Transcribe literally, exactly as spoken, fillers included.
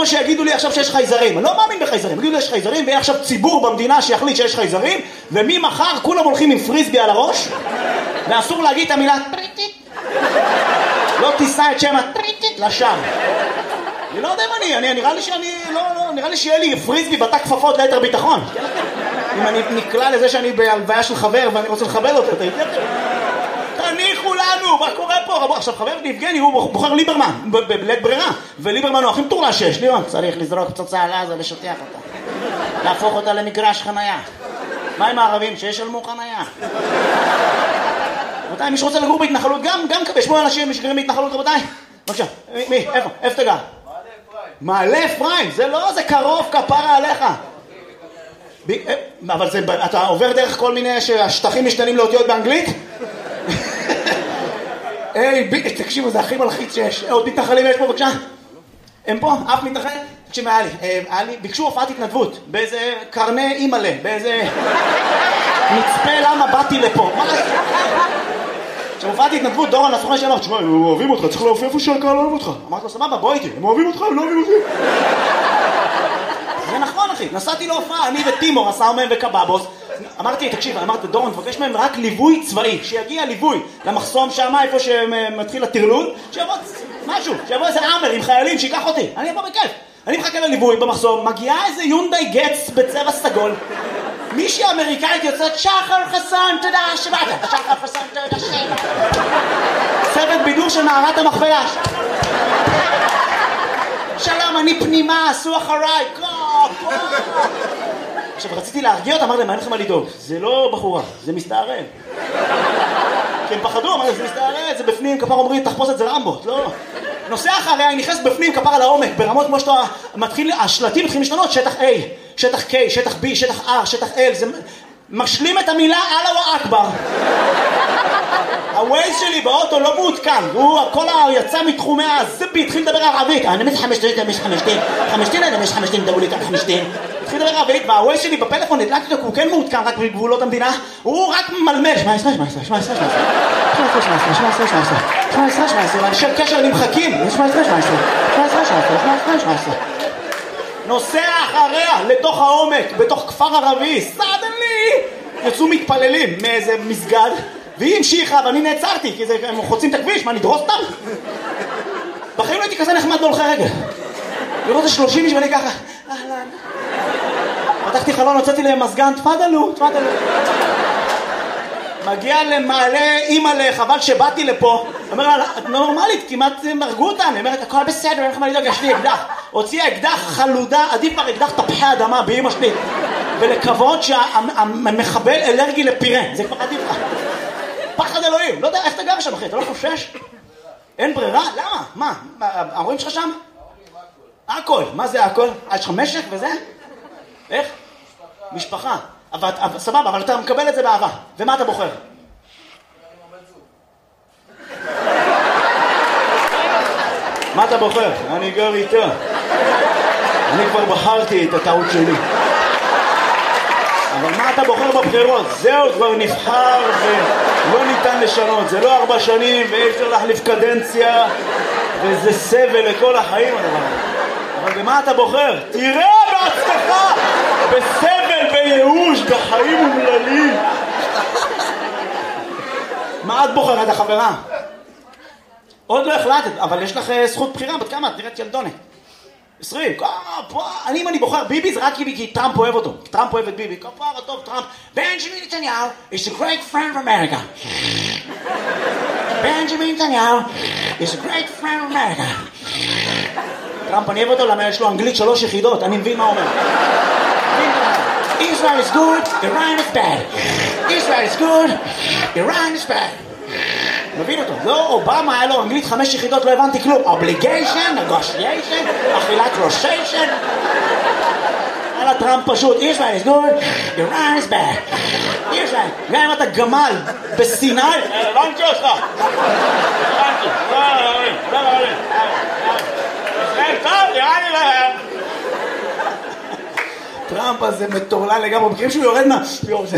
שיגידו לי עכשיו שיש חייזרים. אני לא מאמין בחייזרים. יגידו לי שיש חייזרים, ויהיה עכשיו ציבור במדינה שיחליט שיש חייזרים, וממחר כולם הולכים עם פריסבי על הראש, ואסור להגיד את המילה טריטית. לא תישא את שם הטריטית לשם. אני לא יודע אם אני, אני נראה לי שאני, לא, לא, נראה לי שיהיה לי פריסבי בתא כפפות ליתר ביטחון. אם אני נקלע לזה שאני בהלוויה של חבר ואני רוצה לכבד אותו, אתה יודע? תניחו לנו, מה קורה פה? עכשיו חבר יבגני הוא בוחר ליברמן, בלית ברירה, וליברמן הוא הכי מטורלל שיש. ליברמן צריך לזרוק פצצה על עזה, לשטח אותה, להפוך אותה למגרש חנייה. מה עם הערבים? שישלמו חנייה. רבותיי, מי שרוצה לגור בהתנחלות גם, גם כבי, שמונה אנשים שגרים בהתנחלות, רבותיי. בבקשה, מי? איפה? איפה תגע? מעלה אפרים, זה לא, זה קרוב, כפרה עליך. אבל זה, אתה עובר דרך כל מיני שהשטחים משתנים לאותיות באנגלית? היי, תקשיבו, זה הכי מלחיץ שיש. עוד מתנחלים יש פה, בבקשה? הם פה? אף מתנחל? תקשיב, היה לי, היה לי, ביקשו הופעת התנדבות, באיזה קרני אימאלה, באיזה מצפה למה באתי לפה. מה זה? כשהופעת התנדבות, דורון הסוכן שאמר, תשמע, הם אוהבים אותך, צריך להופיע איפה שהקהל לא אוהב אותך. אמרתי לו, סבבה, בוא איתי, הם אוהבים אותך, הם לא אוהבים אותי. זה נכון, אחי, נסעתי להופעה, אני וטימור, עשה מהם וקבבוס. אמרתי, תקשיב, אמרתי, דורון, תבקש מהם רק ליווי צבאי, שיגיע ליווי למחסום שם, איפה שמתחיל הטרלול, שיבוא משהו, שיבוא איזה עמר עם חיילים, שיקח אותי, אני אבוא בכיף. אני מחכה לליווי במחסום, מגיעה איזה יונדאי גץ בצבע סגול, מישהי אמריקאית יוצאת, שחר חסון, תודה שבאת, שחר חסון, תודה שבאת. צוות בידור של מערת המכפלה. שלום, אני פנימה, עשו אחריי, קו, עכשיו, רציתי להרגיע אותה, אמר להם, מה אין לכם מה לדאוג? זה לא בחורה, זה מסתערב. כי הם פחדו, אמר להם, זה מסתערב, זה בפנים, כפר אומרים, תחפוש את זה רמבו, לא. נוסע אחריה, היא נכנס בפנים, כפר על העומק, ברמות כמו שאתה מתחיל, השלטים מתחילים לשנות, שטח A, שטח K, שטח B, שטח R, שטח L, זה משלים את המילה אללה אכבר. הווייז שלי באוטו לא מעודכן, הוא כל היצא מתחומי הזבי, התחיל לדבר ערבית, אני מזה חמשתין, אני מזה חמשתין, חמשתין, אני מזה חמשתין, דברו לי כאן חמשתין. התחיל לדבר ערבית, והווייז שלי בפלאפון הדלקתי אותו, הוא כן מעודכן רק בגבולות המדינה, הוא רק מלמל, שמע עשרה, שמע עשרה, שמע עשרה, שמע עשרה, שמע עשרה, שמע עשרה, שמע עשרה, שמע עשרה, שמע עשרה, שמע עשרה, אנשי קשר נמחקים, שמע עשרה, שמע עשרה, שמע עשרה, שמע עשרה, שמע עשרה, שמע עשרה. נוסע אחריה לתוך העומק, בתוך כפר ערבי, סדנלי, יצאו מתפללים מאיזה מסגד, והיא המשיכה, ואני נעצרתי, כי הם חוצים את הכביש, מה, נדרוס אותם? בחיים לא הייתי כזה נחמד בהולכי רגל. לראות את שלושים איש ואני ככה, אהלן. פתחתי חלון, הוצאתי להם מזגן, תפדלו, תפדלו. מגיע למעלה אימא'לה, חבל שבאתי לפה. אומר לה, את נורמלית, כמעט מרגו אותנו. היא אומרת, הכל בסדר, אין לך מה לדאוג, יש לי אקדח. הוציאה אקדח חלודה, עדיף כבר אקדח תפוחי אדמה באמא שלי. ולכבוד שהמחבל אלרגי לפירה, זה כבר עדיף לך. פחד אלוהים, לא יודע איך אתה גר שם אחי, אתה לא חושש? אין ברירה? למה? מה? ההורים שלך שם? הכל. מה זה הכל? יש לך משק וזה? איך? משפחה. סבבה, אבל אתה מקבל את זה באהבה. ומה אתה בוחר? מה אתה בוחר? אני גר איתה. אני כבר בחרתי את הטעות שלי. אבל מה אתה בוחר בבחירות? זהו, כבר נבחר ולא ניתן לשנות. זה לא ארבע שנים ואי אפשר להחליף קדנציה וזה סבל לכל החיים. אבל במה אתה בוחר? תראה בעצמך! בסבל, בייאוש, בחיים אומללים. מה את בוחרת, החברה? עוד לא החלטת, אבל יש לך זכות בחירה. בת כמה? את נראית ילדונת. עשרים. אני אם אני בוחר ביבי זה רק כי טראמפ אוהב אותו. טראמפ אוהב את ביבי. כפר הטוב טראמפ. בנג'מין נתניהו is a great friend of America. בנג'מין נתניהו is a great friend of America. טראמפ אני אוהב אותו למה יש לו אנגלית שלוש יחידות. אני מבין מה אומר. Israel is good, Iran is bad. Israel is good, Iran is bad. מבין אותו. לא, אובמה היה לו אנגלית חמש יחידות, לא הבנתי כלום. Obligation, negotiation, אכילת ראשיישן. על הטראמפ פשוט. Israel is good, Iran is bad. Israel, גם אם אתה גמל בסיני, הבנתי אותך. הבנתי. לא, לא, לא, לא, לא. ישראל טוב, נראה לי להם. טראמפ הזה מטורלל לגמרי, מכירים שהוא יורד מה...